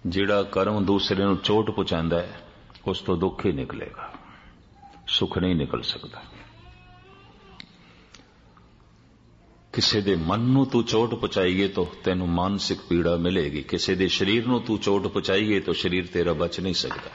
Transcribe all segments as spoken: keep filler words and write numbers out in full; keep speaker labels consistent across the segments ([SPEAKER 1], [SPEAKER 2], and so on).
[SPEAKER 1] ਜਿਹੜਾ ਕਰਮ ਦੂਸਰੇ ਨੂੰ ਚੋਟ ਪਹੁੰਚਾਉਂਦਾ ਹੈ ਉਸ ਤੋਂ ਦੁੱਖ ਹੀ ਨਿਕਲੇਗਾ, ਸੁੱਖ ਨਹੀਂ ਨਿਕਲ ਸਕਦਾ। ਕਿਸੇ ਦੇ ਮਨ ਨੂੰ ਤੂੰ ਚੋਟ ਪਹੁੰਚਾਈਏ ਤਾਂ ਤੈਨੂੰ ਮਾਨਸਿਕ ਪੀੜਾ ਮਿਲੇਗੀ, ਕਿਸੇ ਦੇ ਸਰੀਰ ਨੂੰ ਤੂੰ ਚੋਟ ਪਹੁੰਚਾਈਏ ਤਾਂ ਸਰੀਰ ਤੇਰਾ ਬਚ ਨਹੀਂ ਸਕਦਾ।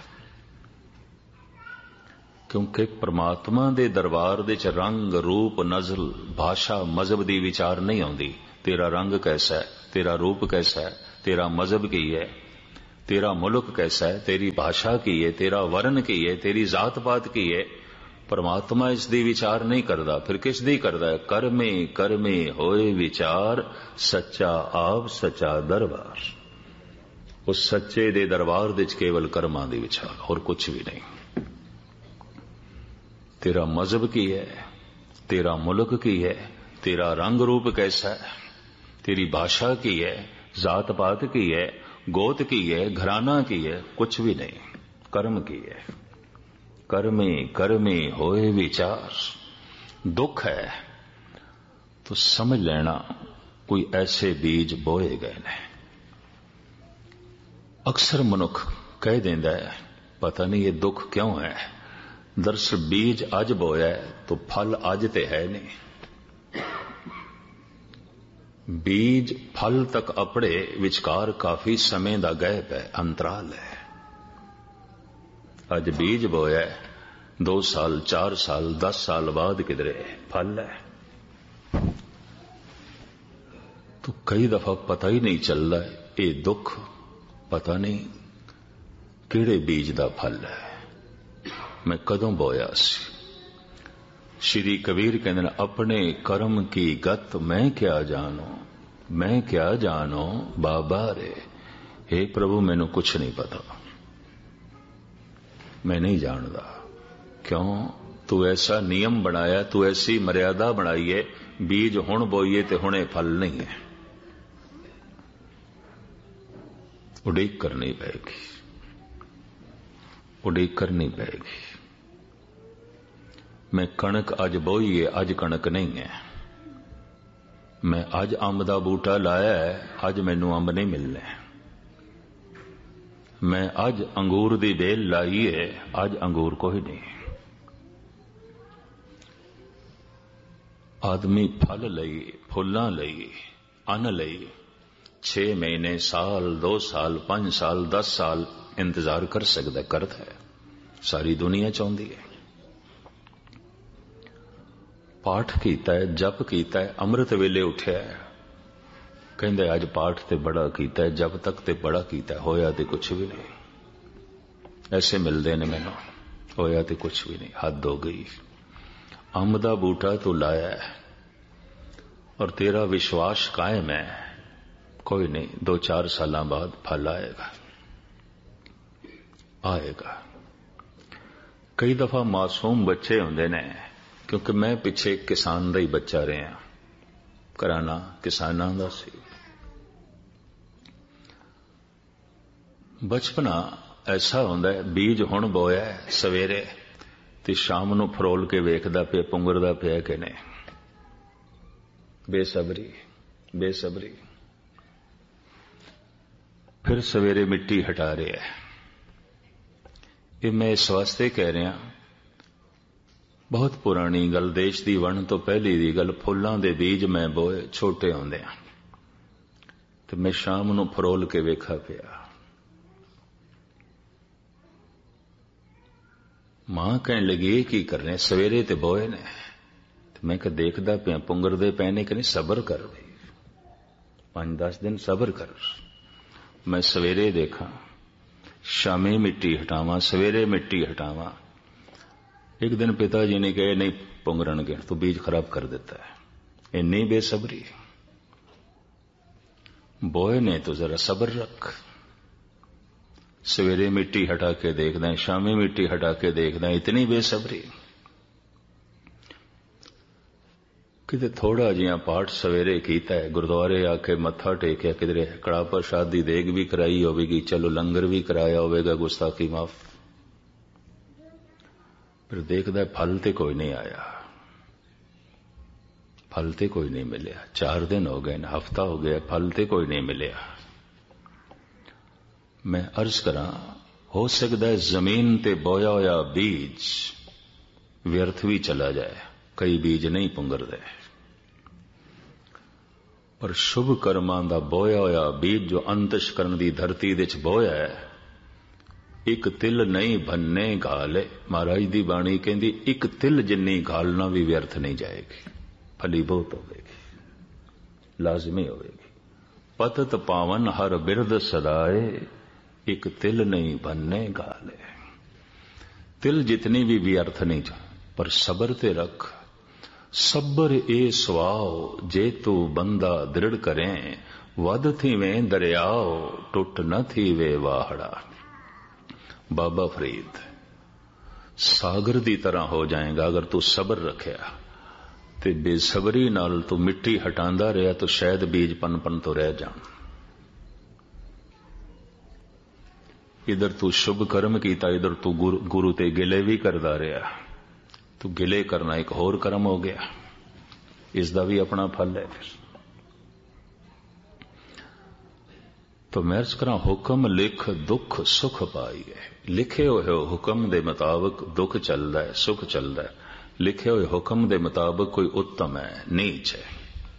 [SPEAKER 1] ਕਿਉਂਕਿ ਪ੍ਰਮਾਤਮਾ ਦੇ ਦਰਬਾਰ ਦੇ ਚ ਰੰਗ ਰੂਪ ਨਜ਼ਲ ਭਾਸ਼ਾ ਮਜ਼ਹਬ ਦੀ ਵਿਚਾਰ ਨਹੀਂ ਆਉਂਦੀ। ਤੇਰਾ ਰੰਗ ਕੈਸਾ ਹੈ, ਤੇਰਾ ਰੂਪ ਕੈਸਾ ਹੈ, ਤੇਰਾ ਮਜ਼ਹਬ ਕੀ ਹੈ, ਤੇਰਾ ਮੁਲਕ ਕੈਸਾ ਹੈ, ਤੇਰੀ ਭਾਸ਼ਾ ਕੀ ਹੈ, ਤੇਰਾ ਵਰਨ ਕੀ ਹੈ, ਤੇਰੀ ਜ਼ਾਤ ਪਾਤ ਕੀ ਹੈ, परमात्मा इसकी विचार नहीं करता। फिर किस दी करता है? करमे करमे होए विचार सच्चा आप सच्चा दरबार। उस सच्चे दे दरबार दे केवल कर्मां दी विचार, और कुछ भी नहीं। तेरा मजहब की है, तेरा मुल्क की है, तेरा रंग रूप कैसा है, तेरी भाषा की है, जात पात की है, गोत की है, घराना की है, कुछ भी नहीं। कर्म की है। कर्मे कर्मे होए विचार। दुख है तो समझ लेना कोई ऐसे बीज बोए गए ने। अक्सर मनुख कह देंदा है पता नहीं ये दुख क्यों है। दरअसल बीज अज बोया है तो फल अज ते है नहीं। बीज फल तक अपने विचकार काफी समय दा गैप है, अंतराल है। अज बीज बोया है, दो साल चार साल दस साल बाद किधरे फल है। तो कई दफा पता ही नहीं चलता ये दुख पता नहीं किहड़े बीज दा फल है, मैं कदों बोया सी। श्री कबीर कहते हैं अपने कर्म की गत मैं क्या जानो, मैं क्या जानो बाबा रे। हे प्रभु मैनू कुछ नहीं पता, मैं नहीं जानता। क्यों? तू ऐसा नियम बनाया, तू ऐसी मर्यादा बनाई है, बीज हुण बोईए ते हुणे फल नहीं है। उड़ीक करनी पड़ेगी, उड़ीक करनी पड़ेगी। मैं कणक अज बोई है, अज कणक नहीं है। मैं अज अंब दा बूटा लाया है, अज मैनू अंब नहीं मिलने। मैं अज अंगूर दी बेल लाई है, अज अंगूर कोई नहीं। आदमी फल लई, फुल्लां लई, अन्न लई छे महीने साल दो साल पांच साल दस साल इंतजार कर सकता, करता है। सारी दुनिया चाहती है। पाठ कीता है, जप कीता है, अमृत वेले उठ्या है, कहंदे अज पाठ ते बड़ा कीता है, जब तक ते बड़ा कीता है, होया ते कुछ भी नहीं। ऐसे मिलते ने मैनू, होया ते कुछ भी नहीं। हद हो गई। अंब दा बूटा तू लाया है और तेरा विश्वास कायम है, कोई नहीं, दो चार साल बाद फल आएगा, आएगा। कई दफा मासूम बच्चे होंदे ने, क्योंकि मैं पिछे किसान दा ही बच्चा रहा, घराना किसानां दा सी। बचपना ऐसा होंदा है, बीज हुण बोया है सवेरे ते शाम नूं फरोल के वेखदा पिया पुंगरदा पिया कि नहीं। बेसबरी बेसबरी। फिर सवेरे मिट्टी हटा रहा है। ये मैं इस वास्ते कह रहा, बहुत पुरानी गल, देश दी वण तो पहली दी गल, फुल्लां दे बीज मैं बोए छोटे होंदे ते मैं शाम नूं फरोल के वेखा पिया। मां कहन लगी की करने, सवेरे ते बोए ने। मैं कहा देखदा पिया पुंगरदे पे ने कि नहीं, सबर कर भाई, पांच दस दिन सबर कर। मैं सवेरे देखा, शामी मिट्टी हटावा, सवेरे मिट्टी हटावा। एक दिन पिताजी ने कहा नहीं पुंगरनगे, तो बीज खराब कर देता है। इन्नी बेसब्री। बोए ने तो जरा सबर रख। सवेरे मिट्टी हटा के देखना, शामी मिट्टी हटा के देखना, इतनी बेसब्री। किते थोड़ा जिहा पाठ सवेरे कीता है, गुरुद्वारे आके मत्था टेकिया, किधरे कड़ा प्रसाद दी देग भी कराई होगी, चलो लंगर भी कराया होगा, गुस्ताखी माफ। फिर देखदा फल ते कोई नहीं आया, फल ते कोई नहीं मिलिया। चार दिन हो गए, हफ्ता हो गया, फल ते कोई नहीं मिलिया। मैं अर्ज करा, हो सकता है जमीन ते बोया होया बीज व्यर्थ भी चला जाए, कई बीज नहीं पुंगरदे, पर शुभ कर्मां दा बोया होया बीज जो अंतशकरण दी धरती दे च बोया है, एक तिल नहीं भन्ने घाले। महाराज दी बाणी कहंदी एक तिल जिन्नी घालना भी व्यर्थ नहीं जाएगी, फलीभूत होगी, लाजमी होगी। पतत पावन हर बिरद सदाए, एक तिल नहीं भन्ने घाले। तिल जितनी भी व्यर्थ नहीं जा, पर सबर ते रख। सबर ए स्वाओ जे तू बंदा दृढ़ करें, वध थी वे दरियाओ टुट न थी वे वाहड़ा। बाबा फरीद, सागर दी तरह हो जाएगा अगर तू सबर रखिया, ते बेसबरी नाल तू मिट्टी हटांदा रहा तो शायद बीज पन पन तो रह जान। इधर तू शुभ कर्म कीता, इधर तू गुरु, गुरु ते गिले भी करदा रहा, तू गिले करना एक होर कर्म हो गया, इसका भी अपना फल है। फिर तो मैं अर्ज करा, हुक्म लिख दुख सुख पाईए। लिखे हुए हुक्म दे मुताबिक दुख चलता है, सुख चलता है। लिखे हुए हुक्म दे मुताबिक कोई उत्तम है, नीच है।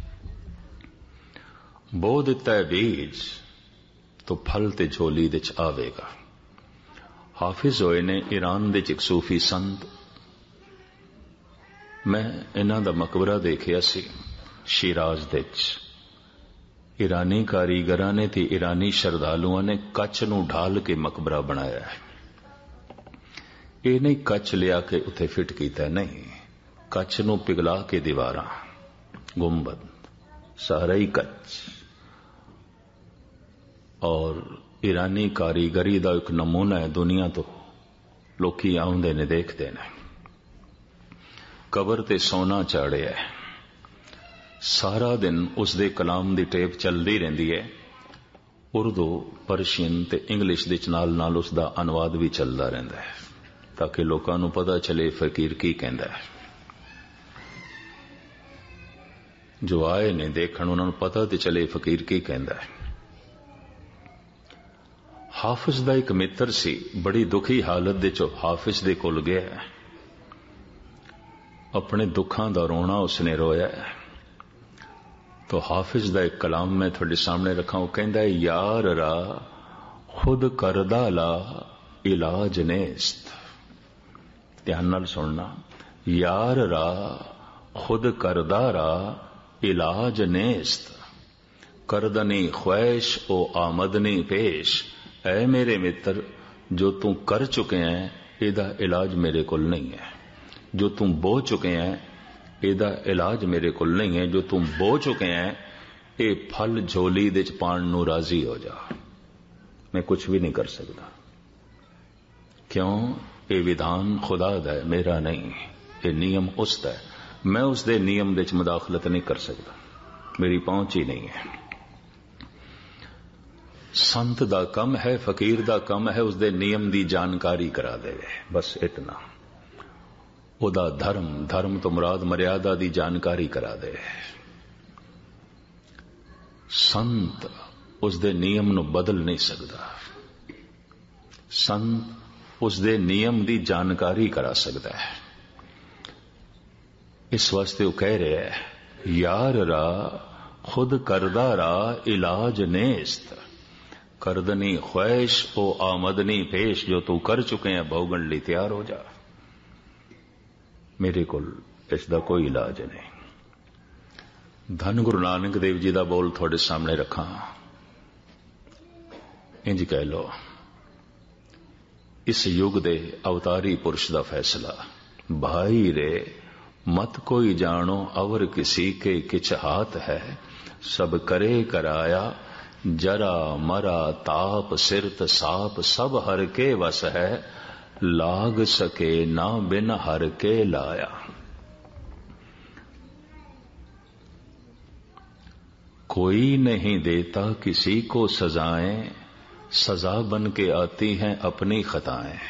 [SPEAKER 1] बो दिता है बीज तो फल ते झोली दे च आवेगा। हाफिज होए ने ईरान दे च एक सूफी संत, मैं इन्हां दा मकबरा देखिया सी शिराज दे च। ईरानी कारीगरां ने ते ईरानी श्रद्धालुओं ने कच्छ नूं ढाल के मकबरा बनाया है। ये नहीं कच्छ लिया के उत्थे फिट कीता, नहीं, कच्छ नूं पिघला के दीवारां, गुंबद सारा ही कच्छ। और ईरानी कारीगरी दा एक नमूना है, दुनिया तो लोकी आउंदे ने देखते ने। कबर ते सोना चाड़िया है, सारा दिन उसदे कलाम दी टेप चलदी रहिंदी है। उर्दू, परशियन ते इंग्लिश दे नाल नाल उसदा अनुवाद भी चलदा रहिंदा है, ताकि लोकां नूं पता चले फकीर की कहंदा है। जो आए ने देखण उन्हां नूं पता ते चले फकीर की कहंदा है। हाफिज दा एक मित्र सी, बड़ी दुखी हालत दे चो हाफिज दे कोल गया, अपने दुखां दा रोना उसने रोया। तो हाफिज दा एक कलाम मैं थोड़े सामने रखा, वो कहंदा है, यार रा खुद करदा ला इलाज नेस्त। ध्यान नाल सुनना, यार रा खुद करदा रा इलाज नेस्त, करदनी ख्वाहिश ओ आमदनी पेश। ऐ मेरे मित्र, जो तू कर चुके हैं इहदा इलाज मेरे कोल नहीं है। जो तुम बो चुके हैं इहदा इलाज मेरे कोल नहीं है। जो तुम बो चुके हैं ये फल झोली दे च पाण नूं राजी हो जा, मैं कुछ भी नहीं कर सकता। क्यों? ये विधान खुदा दा है, मेरा नहीं। ये नियम उसदा है, मैं उसदे नियम दे च मुदाखलत नहीं कर सकता, मेरी पहुंच ही नहीं है। संत दा कम है, फकीर दा कम है उसदे नियम दी जानकारी करा देवे, बस इतना। ओदा धर्म, धर्म तो मुराद मर्यादा दी जानकारी करा दे। संत उसदे नियम नूं बदल नहीं सकदा, संत उसदे नियम दी जानकारी करा सकदा है। इस वास्ते वो कह रहे है, यार रा खुद करदा रा इलाज नेस्त, करदनी ख्वाहिश ओ आमदनी पेश। जो तू कर चुके हैं भोगण लई तैयार हो जा, मेरे को इसका कोई इलाज नहीं। धन गुरु नानक देव जी का बोल थोड़े सामने रखा, इंज कह लो, इस युग दे अवतारी पुरुष का फैसला, भाई रे मत कोई जानो अवर किसी के किछ हाथ है, सब करे कराया जरा मरा ताप सिरत साप, सब हर के वस है लाग सके ना बिन हर के लाया। कोई नहीं देता किसी को सजाएं, सजा बन के आती हैं अपनी खताएं।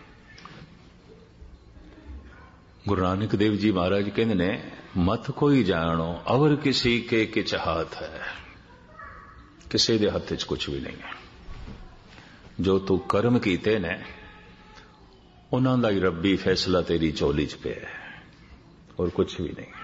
[SPEAKER 1] गुरु नानक देव जी महाराज कहते ने, मत कोई जानो अवर किसी के किछ हाथ है, किसी दे हथ च कुछ भी नहीं है। ਜੋ ਤੂੰ ਕਰਮ ਕੀਤੇ ਨੇ ਉਹਨਾਂ ਦਾ ਹੀ ਰੱਬੀ ਫੈਸਲਾ ਤੇਰੀ ਝੋਲੀ 'ਚ ਪਿਆ ਔਰ ਕੁਛ ਵੀ ਨਹੀਂ।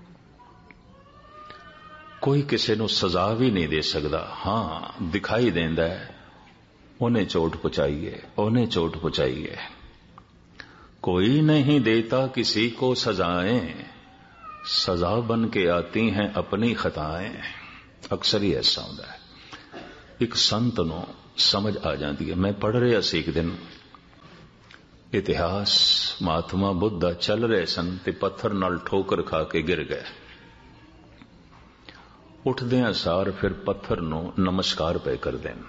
[SPEAKER 1] ਕੋਈ ਕਿਸੇ ਨੂੰ ਸਜ਼ਾ ਵੀ ਨਹੀਂ ਦੇ ਸਕਦਾ। ਹਾਂ, ਦਿਖਾਈ ਦਿੰਦਾ ਹੈ ਉਹਨੇ ਚੋਟ ਪਹੁੰਚਾਈ है, ਉਹਨੇ चोट पहुंचाई है। कोई नहीं देता किसी को सजाएं, सजा बन के आती हैं अपनी खताएं। अक्सर ही ऐसा होता है। एक संत नूं समझ आ जाती है। मैं पढ़ रहा सी एक दिन इतिहास, महात्मा बुद्ध चल रहे सन ते पत्थर नाल ठोकर खा के गिर गए। उठदियां सार फिर पत्थर नूं नमस्कार पे कर देन।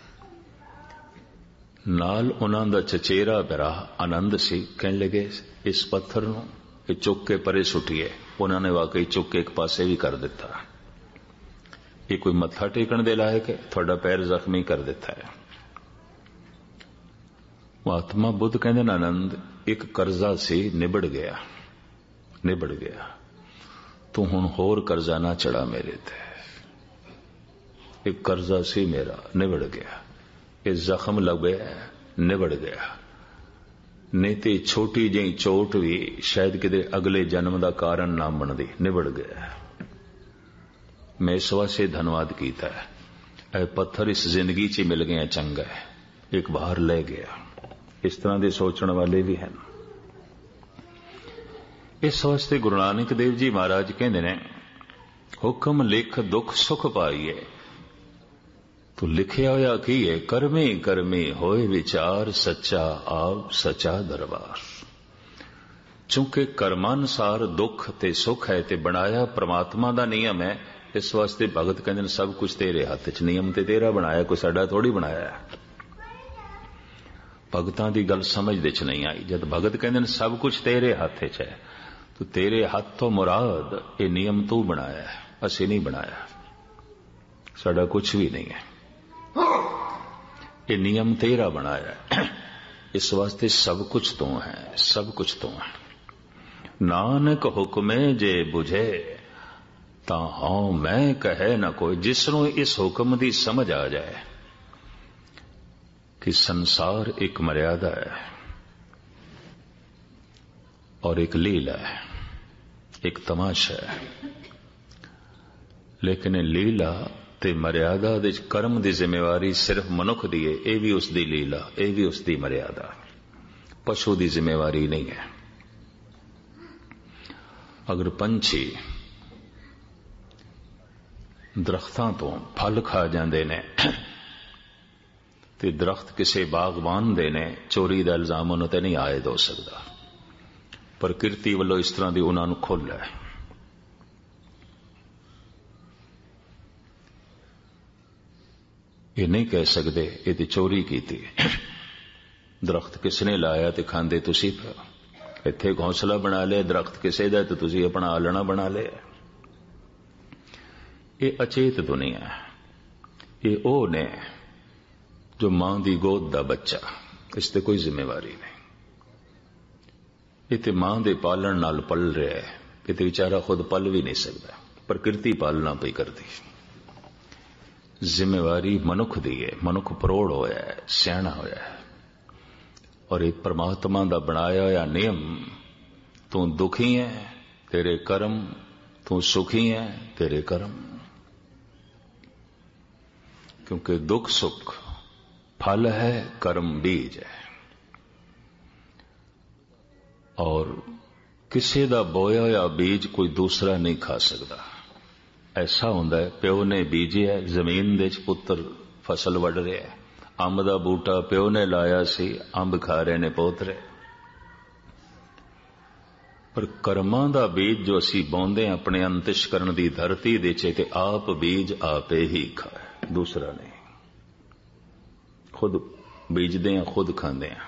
[SPEAKER 1] नाल उन्हां दा चचेरा भरा आनंद सी। कहने लगे इस पत्थर नूं ये चुक के परे सुटिए। उन्होंने वाकई चुक के एक पासे भी कर दिता। ये कोई मत्था टेकण दे लायक है? थोड़ा पैर जख्मी कर दिता है। महात्मा बुद्ध कहंदे आनंद एक कर्जा सी निबड़ गया, निबड़ गया। तू हुण होर कर्जा ना चढ़ा मेरे ते। एक कर्जा सी मेरा निबड़ गया, ये जख्म लग गया, निबड़ गया। नहीं तो छोटी जी चोट भी शायद किते अगले जन्म का कारण ना बनती। निबड़ गया। मैं इस वास्ते धन्यवाद किया है। ऐ पत्थर इस जिंदगी च मिल गया, चंगा है, एक बाहर ले गया। इस तरह के सोचने वाले भी हैं। इस वास्ते गुरु नानक देव जी महाराज कहते ने हुक्म लिख दुख सुख पाइए। तो लिखिया होया की है करमे करमे होए विचार सच्चा आप सच्चा दरबार। चूंकि कर्मानुसार दुख ते सुख है ते बनाया परमात्मा दा नियम है। इस वास्ते भगत कहते सब कुछ तेरे हाथ च, नियम ते तेरा बनाया, कोई साडा थोड़ी बनाया। भगतां दी गल समझ दे च नहीं आई। जब भगत कहते सब कुछ तेरे हाथ च है तो तेरे हाथ तो मुराद ये नियम तू बनाया है, असी नहीं बनाया। साडा कुछ भी नहीं है, ये नियम तेरा बनाया है। इस वास्ते सब कुछ तो है, सब कुछ तो है। नानक हुक्मे जे बुझे ता हाँ मैं कहे ना कोई। जिसनों इस हुक्म की समझ आ जाए कि संसार एक मर्यादा है और एक लीला है, एक तमाशा है। लेकिन लीला ते मर्यादा दे कर्म दी जिम्मेवारी सिर्फ मनुख दी है। यह भी उसकी लीला, यह भी उसकी मर्यादा। पशु की जिम्मेवारी नहीं है। अगर पंछी दरख्तां तो फल खा जाते ने ते दरख्त किसी बागबान दे ने, चोरी का इल्जाम उन्होंने नहीं आयद हो सकता। प्रकृति वालों इस तरह की उन्होंने खुल है। ये नहीं कह सकते ये तो चोरी की थी। दरख्त किसने लाया तो खांदे तुसी पे। इत्थे घोंसला बना लिया, दरख्त किसे दा तो तुसी अपना आलना बना लिया। ये अचेत दुनिया है। ये ओ ने जो मां दी गोद दा बच्चा, इस ते कोई जिम्मेवारी नहीं। ये ते मां दे पालन नाल पल रहा है। ये ते बेचारा खुद पल भी नहीं सकता, प्रकृति पालना पई करती। जिम्मेवारी मनुख दी है। मनुख परोड़ होया है, सियाणा होया है। और एक परमात्मा दा बनाया होया नियम, तू दुखी है तेरे कर्म, तू सुखी है तेरे कर्म। क्योंकि दुख सुख फल है, कर्म बीज है। और किसी दा बोया होया बीज कोई दूसरा नहीं खा सकता। ऐसा होंदा है प्यो ने बीजे है जमीन दे पुत्र फसल वड़ रहे है। अंब दा बूटा प्यो ने लाया सी, अंब खा रहे ने पोतरे। पर कर्मां दा बीज जो असी बोंदे अपने अंतिशकरण दी धरती दे चे ते आप बीज आपे ही खाए, दूसरा नहीं। खुद बीजदे हैं, खुद खांदे हैं।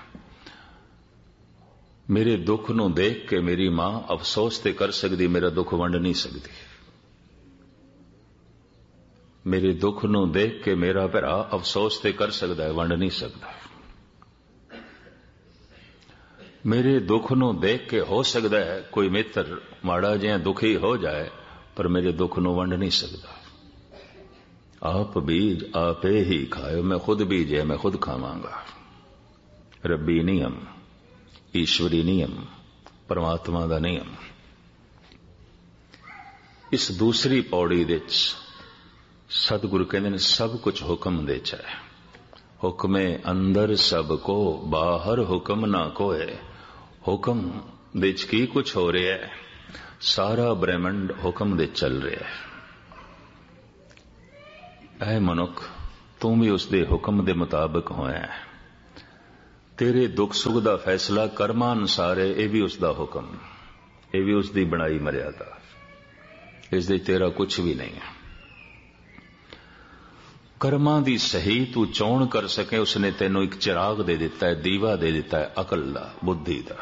[SPEAKER 1] मेरे दुख नूं देख के मेरी मां अफसोस ते कर सकदी, मेरा दुख वंड नहीं सकती। मेरे दुख नूं देख के मेरा भरा अफसोस ते कर सकता है, वंड नहीं सकता। मेरे दुख नूं देख के हो सकता है कोई मित्र माड़ा जिहा दुखी हो जाए, पर मेरे दुख नूं वंड नहीं सकता। आप बीज आपे ही खाओ, मैं खुद बीजे मैं खुद खावांगा। रब्बी नियम, ईश्वरी नियम, परमात्मा दा नियम। इस दूसरी पौड़ी विच सतगुरु कहंदे ने सब कुछ हुक्म दे च है। हुक्मे अंदर सब को, बाहर हुक्म ना कोए। हुक्म दे च की कुछ हो रहा है, सारा ब्रह्मंड हुक्म दे चल रहा है। ऐ मनुख, तू भी उसके हुक्म के मुताबिक होया है। तेरे दुख सुख का फैसला कर्मा अनुसार है, यह भी उसका हुक्म, यह भी उसकी बनाई मर्यादा, इसलिए तेरा कुछ भी नहीं है। कर्मा की सही तू चोण कर सके, उसने तेनों एक चिराग दे दिता है, दीवा दे दिता है अकल का, बुद्धि का।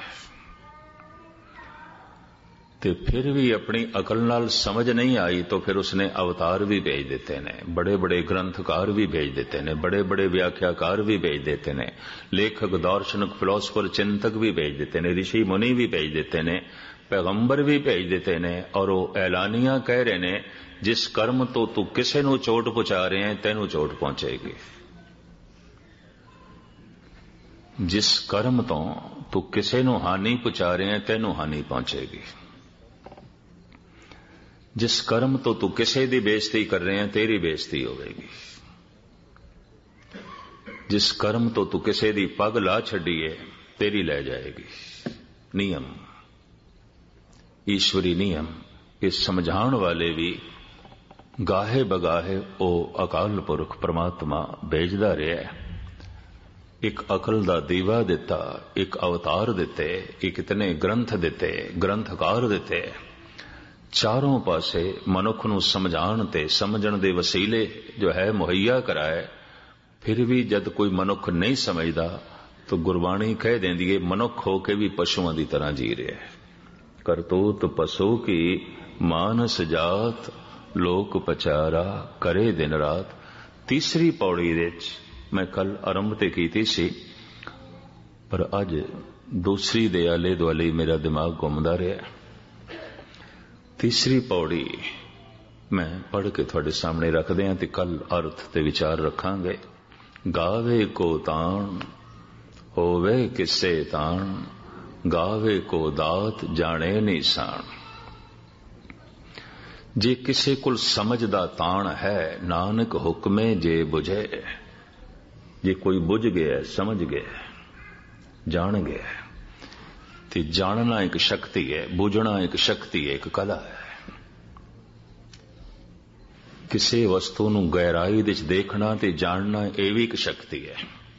[SPEAKER 1] ते फिर भी अपनी अकल नाल समझ नहीं आई तो फिर उसने अवतार भी भेज देते ने, बड़े बड़े ग्रंथकार भी भेज देते ने, बड़े बड़े व्याख्याकार भी भेज देते ने, लेखक दार्शनिक फिलोसफर चिंतक भी भेज देते ने, ऋषि मुनि भी भेज देते ने, पैगंबर भी भेज देते ने। और वो ऐलानिया कह रहे ने जिस कर्म तो तू किसे नू चोट पहुंचा रहे हैं तेनू चोट पहुंचेगी, जिस कर्म तो तू किसे नू हानि पहुंचा रहे हैं तेनू हानि पहुंचेगी, जिस कर्म तो तू किसे दी बेइज्जती कर रहे हैं तेरी बेइज्जती होगी, जिस कर्म तो तू किसे दी पग ला छड़ी है तेरी ले जाएगी। नियम, ईश्वरी नियम, ये समझाने वाले भी गाहे बगाहे ओ अकाल पुरख परमात्मा भेजदा रहा है। एक अकल दा दीवा दिता, एक अवतार दिते, एक इतने ग्रंथ दिते, ग्रंथकार दिते, चारों पासे मनुख नू समझाण ते समझण दे वसीले जो है मुहैया कराए। फिर भी जद कोई मनुख नहीं समझदा तो गुरबाणी कह देंदी है मनुख हो के भी पशुओं की तरह जी रहा है। करतूत पशु की मानस जात, लोक पचारा करे दिन रात। तीसरी पौड़ी विच मैं कल आरंभ ते कीती सी, पर अज दूसरी दे आले दुआले मेरा दिमाग घूमदा रहा। तीसरी पौड़ी मैं पढ़ के थोड़े सामने रख दिया ते कल अर्थ ते विचार रखांगे। गावे को ताण होवे किसे ताण, गावे को दात जाने निशान। जे किसे कुल समझदा ताण है, नानक हुक्मे जे बुझे। जे कोई बुझ गया, समझ गया, जान गया, ते जानना एक शक्ति है, बुझना एक शक्ति है, एक कला है। किसी वस्तु नू गहराई विच देखना ते जानना ये भी एक शक्ति है।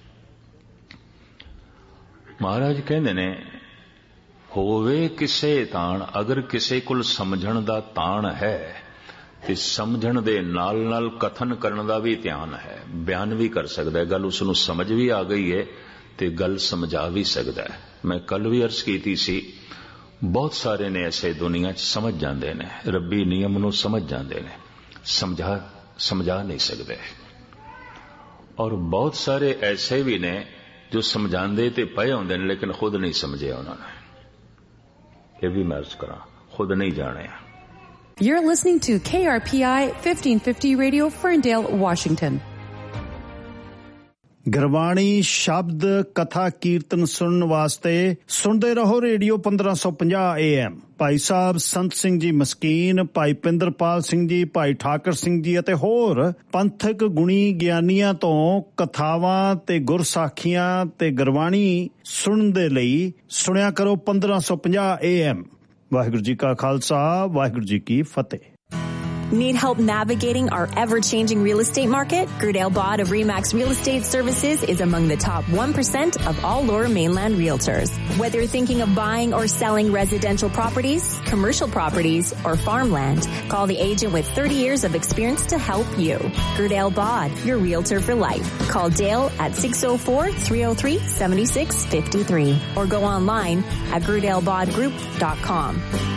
[SPEAKER 1] महाराज कहंदे ने होवे किसे ताण, अगर किसे कुल समझण दा ताण है ते समझण दे नाल नाल कथन करन दा भी ध्यान है, बयान भी कर सकदा है, गल उसनू समझ भी आ गई है ते गल समझा भी सकदा है। मैं कल भी अर्ज कीती सी, बहुत सारे ने ऐसे दुनिया च समझ जाते हैं, रब्बी नियम नू समझ जाते हैं, समझा समझा नहीं सकते। और बहुत सारे ऐसे भी ने जो समझाते ते पए होंदे ने लेकिन खुद नहीं समझे उन्होंने। ये भी मैं अर्ज करा, खुद नहीं जाने।
[SPEAKER 2] You're listening to K R P I fifteen fifty Radio, Ferndale, Washington.
[SPEAKER 3] Gurbani शब्द कथा कीर्तन सुनन वास्ते सुनते रहो रेडियो पंद्रह सौ पचास ए एम। भाई साहब संत सिंह जी मस्कीन, भाई पिंदरपाल सिंह जी, भाई ठाकर सिंह जी ਅਤੇ ਹੋਰ ਪੰਥਕ ਗੁਣੀ ਗਿਆਨੀਆਂ ਤੋਂ ਕਥਾਵਾਂ ਤੇ ਗੁਰਸਾਖੀਆਂ ਤੇ ਗੁਰਬਾਣੀ ਸੁਣਨ ਦੇ ਲਈ ਸੁਣਿਆ ਕਰੋ ਪੰਦਰਾਂ ਸੌ ਪੰਜਾਹ ਏ ਐਮ। ਵਾਹਿਗੁਰੂ ਜੀ ਕਾ ਖਾਲਸਾ, ਵਾਹਿਗੁਰੂ ਜੀ ਕੀ ਫਤਿਹ।
[SPEAKER 4] Need help navigating our ever-changing real estate market? Gerdale Bod of Remax Real Estate Services is among the top one percent of all Lower Mainland realtors. Whether you're thinking of buying or selling residential properties, commercial properties, or farmland, call the agent with thirty years of experience to help you. Gerdale Bod, your realtor for life. Call Dale at six oh four, three oh three, seven six five three or go online at gerdale bod group dot com.